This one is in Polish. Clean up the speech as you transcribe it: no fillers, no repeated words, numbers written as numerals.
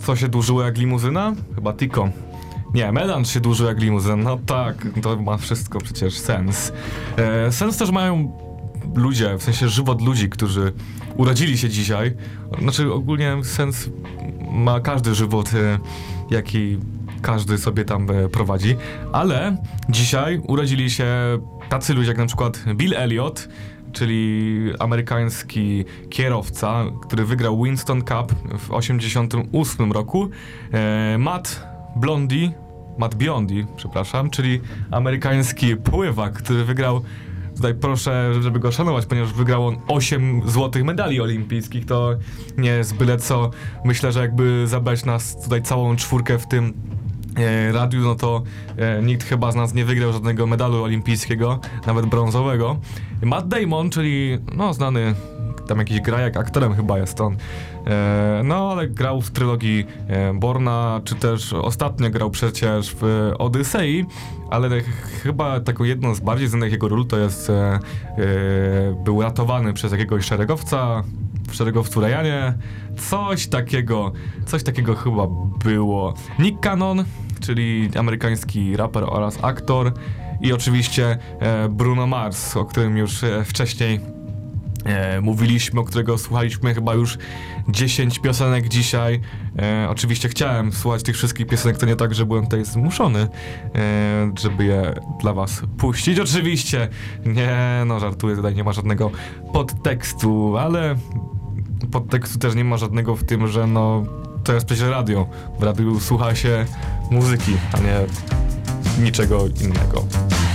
Co się dłużyło jak limuzyna? Chyba Tico. Nie, melanż się dłuży jak limuzyna. No tak, to ma wszystko przecież sens. Sens też mają ludzie, w sensie żywot ludzi, którzy urodzili się dzisiaj. Znaczy ogólnie sens ma każdy żywot, jaki każdy sobie tam prowadzi. Ale dzisiaj urodzili się tacy ludzie jak na przykład Bill Elliot, czyli amerykański kierowca, który wygrał Winston Cup w 1988 roku. Matt Biondi, przepraszam, czyli amerykański pływak, który wygrał, tutaj proszę, żeby go szanować, ponieważ wygrał on 8 złotych medali olimpijskich, to nie jest byle co. Myślę, że jakby zabrać nas tutaj całą czwórkę w tym radiu, no to nikt chyba z nas nie wygrał żadnego medalu olimpijskiego, nawet brązowego. Matt Damon, czyli no znany tam jakiś grajak, aktorem chyba jest on, no ale grał w trylogii Borna, czy też ostatnio grał przecież w Odysei, ale chyba taką jedną z bardziej znanych jego ról to jest był ratowany przez jakiegoś szeregowca w Szeregowcu Ryanie, coś takiego chyba było. Nick Cannon, czyli amerykański raper oraz aktor, i oczywiście Bruno Mars, o którym już wcześniej mówiliśmy, o którego słuchaliśmy chyba już 10 piosenek dzisiaj. Oczywiście chciałem słuchać tych wszystkich piosenek, to nie tak, że byłem tutaj zmuszony, żeby je dla was puścić. Oczywiście, nie, no żartuję, tutaj nie ma żadnego podtekstu, ale podtekstu też nie ma żadnego w tym, że no to jest przecież radio. W radiu słucha się muzyki, a nie niczego innego.